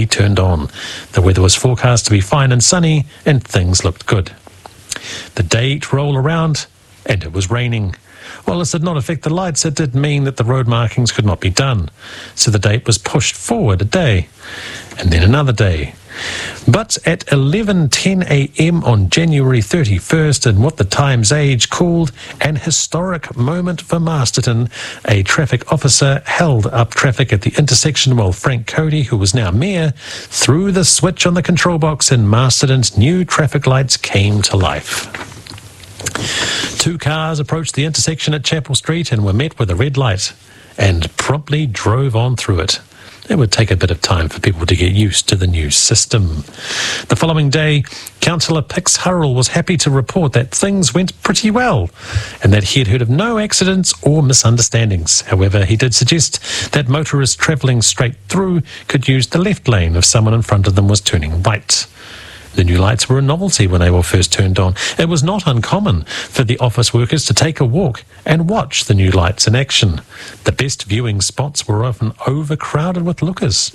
turned on. The weather was forecast to be fine and sunny, and things looked good. The date rolled around, and it was raining. While this did not affect the lights, it did mean that the road markings could not be done. So the date was pushed forward a day, and then another day. But at 11:10 a.m. on January 31st, in what the Times Age called an historic moment for Masterton, a traffic officer held up traffic at the intersection while Frank Cody, who was now mayor, threw the switch on the control box and Masterton's new traffic lights came to life. 2 cars approached the intersection at Chapel Street and were met with a red light and promptly drove on through it. It would take a bit of time for people to get used to the new system. The following day, Councillor Pix Hurrell was happy to report that things went pretty well and that he had heard of no accidents or misunderstandings. However, he did suggest that motorists travelling straight through could use the left lane if someone in front of them was turning right. The new lights were a novelty when they were first turned on. It was not uncommon for the office workers to take a walk and watch the new lights in action. The best viewing spots were often overcrowded with lookers.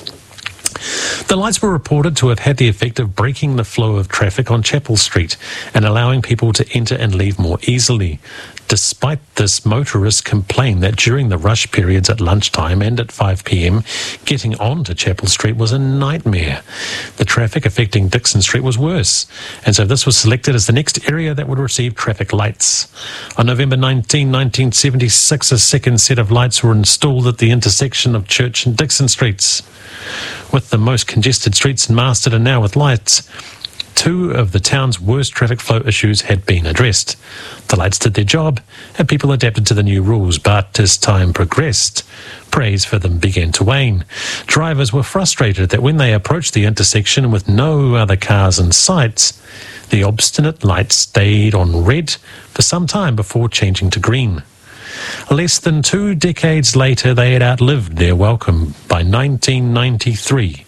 The lights were reported to have had the effect of breaking the flow of traffic on Chapel Street and allowing people to enter and leave more easily. Despite this, motorists complained that during the rush periods at lunchtime and at 5 p.m, getting onto Chapel Street was a nightmare. The traffic affecting Dixon Street was worse, and so this was selected as the next area that would receive traffic lights. On November 19, 1976, a second set of lights were installed at the intersection of Church and Dixon Streets. With the most congested streets in Masterton now with lights, 2 of the town's worst traffic flow issues had been addressed. The lights did their job, and people adapted to the new rules, but as time progressed, praise for them began to wane. Drivers were frustrated that when they approached the intersection with no other cars in sight, the obstinate lights stayed on red for some time before changing to green. Less than 2 decades later, they had outlived their welcome. By 1993,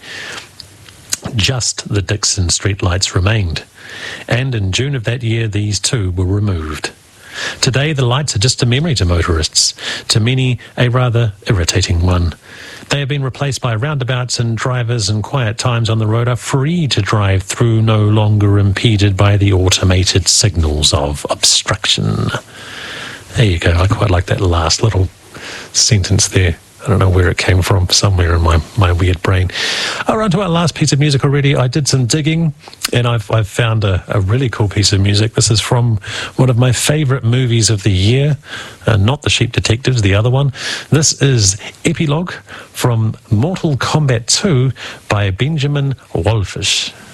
just the Dixon Street lights remained, and in June of that year these 2 were removed. Today the lights are just a memory to motorists, to many a rather irritating one. They have been replaced by roundabouts, and drivers in quiet times on the road are free to drive through, no longer impeded by the automated signals of obstruction. There you go. I quite like that last little sentence there. I don't know where it came from, somewhere in my weird brain. We're on to our last piece of music already. I did some digging, and I've found a really cool piece of music. This is from one of my favourite movies of the year, not The Sheep Detectives, the other one. This is Epilogue from Mortal Kombat 2 by Benjamin Wallfisch.